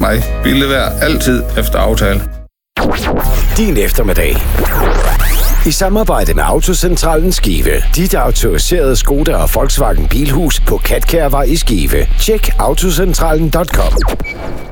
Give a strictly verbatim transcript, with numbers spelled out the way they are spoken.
Nej, vi leverer altid efter aftale. Din eftermiddag. I samarbejde med Autocentralen Skive. Dit autoriserede Skoda og Volkswagen Bilhus på Katkærvej i Skive. Tjek autocentralen punktum com.